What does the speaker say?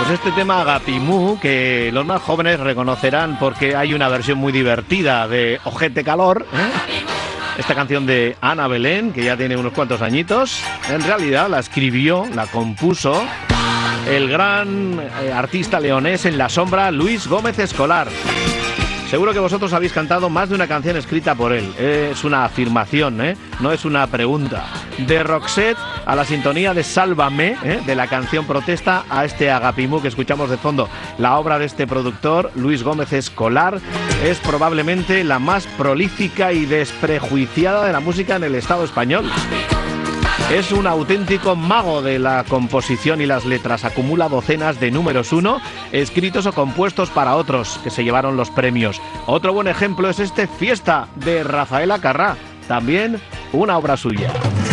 Pues este tema Agapimú, que los más jóvenes reconocerán porque hay una versión muy divertida de Ojete Calor, Esta canción de Ana Belén, que ya tiene unos cuantos añitos, en realidad la escribió, la compuso el gran artista leonés en la sombra, Luis Gómez Escolar. Seguro que vosotros habéis cantado más de una canción escrita por él. Es una afirmación, no es una pregunta. De Roxette a la sintonía de Sálvame, de la canción Protesta, a este Agapimú que escuchamos de fondo. La obra de este productor, Luis Gómez Escolar, es probablemente la más prolífica y desprejuiciada de la música en el Estado español. Es un auténtico mago de la composición y las letras. Acumula docenas de números 1, escritos o compuestos para otros, que se llevaron los premios. Otro buen ejemplo es este Fiesta, de Rafael Acarrá, también una obra suya.